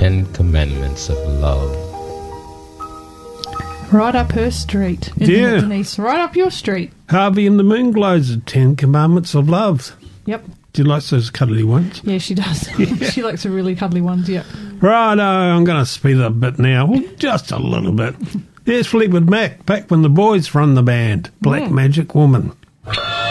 10 Commandments of Love. Right up her street, isn't it, Denise? Right up your street. Harvey and the Moonglows, the 10 Commandments of Love. Yep. Do you like those cuddly ones? Yeah, she does. She likes the really cuddly ones, yep. Righto, I'm going to speed up a bit now. Well, just a little bit. Here's Fleetwood Mac, back when the boys run the band. Black Magic Woman.